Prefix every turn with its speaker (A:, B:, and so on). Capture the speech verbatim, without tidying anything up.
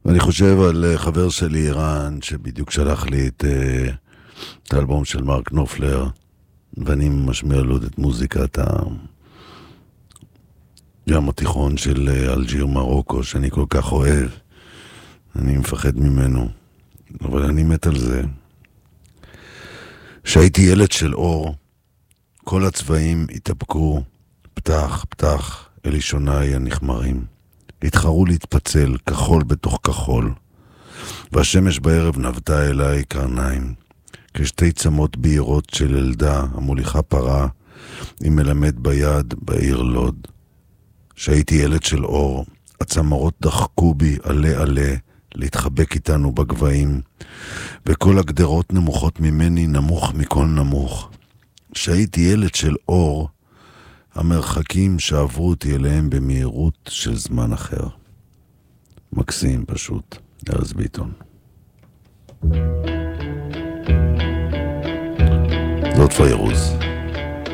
A: ואני חושב על חבר שלי אירן, שבדיוק שלח לי את, את האלבום של מרק נופלר, ואני משמיע לו את מוזיקת ים התיכון של אלג'יר מרוקו, שאני כל כך אוהב. אני מפחד ממנו, אבל אני מת על זה. שהייתי ילד של אור, כל הצבעים התאפקו, פתח, פתח, אל אישוניי הנחמרים. התחרו להתפצל, כחול בתוך כחול. והשמש בערב נבטה אליי קרניים. כשתי צמות בהירות של ילדה, המוליכה פרה, היא מלמד ביד בעיר לוד. שהייתי ילד של אור, הצמרות דחקו בי עלה עלה, להתחבק איתנו בגבעים, וכל הגדרות נמוכות ממני נמוך מכל נמוך. שהייתי ילד של אור, המרחקים שעברו אותי אליהם במהירות של זמן אחר. מקסים פשוט, ארז ביטון. זאת פיירוז.